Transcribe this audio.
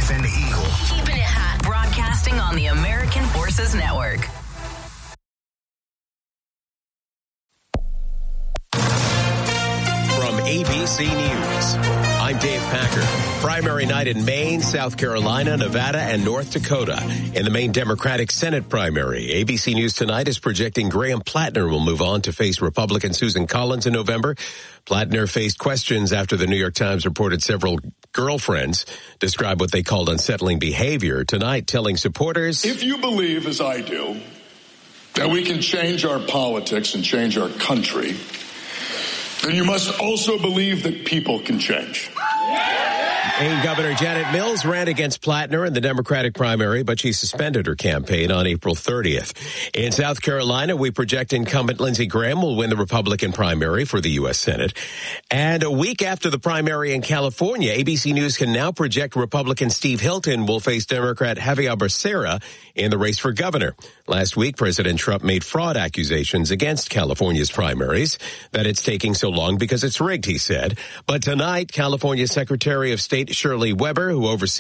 and Eagle. Keeping it hot, broadcasting on the American Forces Network. From ABC News, I'm Dave Packer. Primary night in Maine, South Carolina, Nevada, and North Dakota. In the Maine Democratic Senate primary, ABC News Tonight is projecting Graham Plattner will move on to face Republican Susan Collins in November. Plattner faced questions after the New York Times reported several girlfriends described what they called unsettling behavior. Tonight, telling supporters, if you believe, as I do, that we can change our politics and change our country, then you must also believe that people can change. Maine Governor Janet Mills ran against Plattner in the Democratic primary, but she suspended her campaign on April 30th. In South Carolina, we project incumbent Lindsey Graham will win the Republican primary for the U.S. Senate. And a week after the primary in California, ABC News can now project Republican Steve Hilton will face Democrat Javier Becerra in the race for governor. Last week, President Trump made fraud accusations against California's primaries, that it's taking so long because it's rigged, he said. But tonight, California Secretary of State Shirley Weber, who oversees